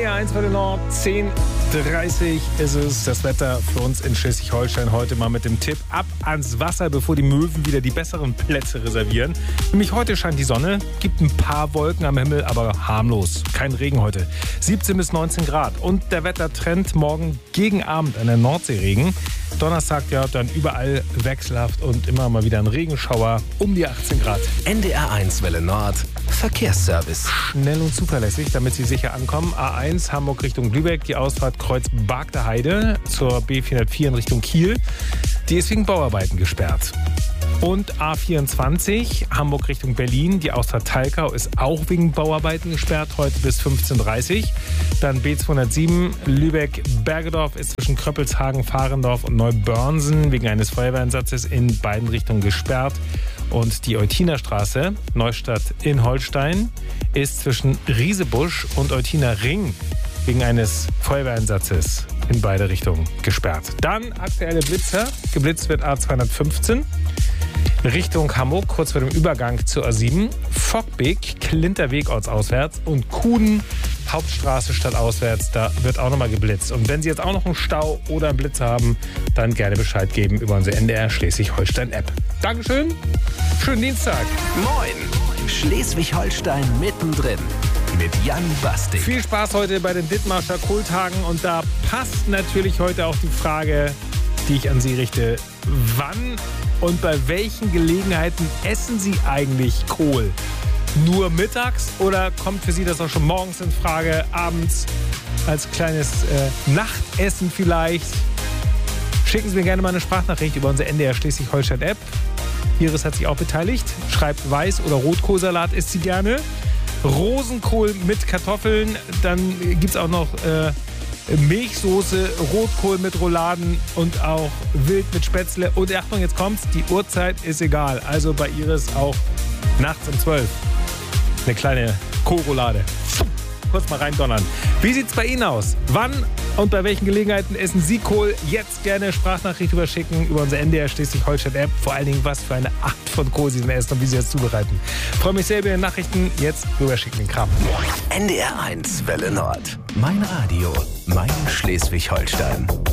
NDR1 Welle Nord, 10:30 ist es. Das Wetter für uns in Schleswig-Holstein heute mal mit dem Tipp ab ans Wasser, bevor die Möwen wieder die besseren Plätze reservieren. Nämlich heute scheint die Sonne, gibt ein paar Wolken am Himmel, aber harmlos. Kein Regen heute. 17 bis 19 Grad. Und der Wettertrend morgen gegen Abend an der Nordsee Regen. Donnerstag ja dann überall wechselhaft und immer mal wieder ein Regenschauer um die 18 Grad. NDR1 Welle Nord, Verkehrsservice. Schnell und zuverlässig, damit Sie sicher ankommen. A1 Hamburg Richtung Lübeck, die Ausfahrt Kreuz Bargter Heide zur B404 in Richtung Kiel. Die ist wegen Bauarbeiten gesperrt. Und A24 Hamburg Richtung Berlin, die Ausfahrt Talkau ist auch wegen Bauarbeiten gesperrt, heute bis 15:30 Uhr. Dann B207 Lübeck-Bergedorf ist zwischen Kröppelshagen, Fahrendorf und Neubörnsen wegen eines Feuerwehreinsatzes in beiden Richtungen gesperrt. Und die Eutiner Straße, Neustadt in Holstein, ist zwischen Riesebusch und Eutiner Ring wegen eines Feuerwehreinsatzes in beide Richtungen gesperrt. Dann aktuelle Blitzer. Geblitzt wird A215 Richtung Hamburg, kurz vor dem Übergang zur A7. Fockbeek, Klinterweg ortsauswärts und Kuden, Hauptstraße stadtauswärts. Da wird auch nochmal geblitzt. Und wenn Sie jetzt auch noch einen Stau oder einen Blitz haben, dann gerne Bescheid geben über unsere NDR Schleswig-Holstein-App. Dankeschön, schönen Dienstag. Moin, Schleswig-Holstein mittendrin mit Jan Bastik. Viel Spaß heute bei den Dithmarscher Kohltagen und da passt natürlich heute auch die Frage, die ich an Sie richte. Wann und bei welchen Gelegenheiten essen Sie eigentlich Kohl? Nur mittags oder kommt für Sie das auch schon morgens in Frage, abends als kleines Nachtessen vielleicht? Schicken Sie mir gerne mal eine Sprachnachricht über unsere NDR Schleswig-Holstein-App. Iris hat sich auch beteiligt. Schreibt Weiß- oder Rotkohlsalat isst sie gerne. Rosenkohl mit Kartoffeln. Dann gibt es auch noch Milchsoße, Rotkohl mit Rouladen und auch Wild mit Spätzle. Und Achtung, jetzt kommt's, die Uhrzeit ist egal. Also bei Iris auch nachts um 12 eine kleine Kohlroulade. Kurz mal reindonnern. Wie sieht's bei Ihnen aus? Wann und bei welchen Gelegenheiten essen Sie Kohl? Jetzt gerne Sprachnachricht überschicken über unsere NDR Schleswig-Holstein-App. Vor allen Dingen, was für eine Art von Kohl Sie essen und wie Sie das zubereiten. Freue mich sehr über Ihre Nachrichten. Jetzt rüberschicken den Kram. NDR1 Welle Nord. Mein Radio, mein Schleswig-Holstein.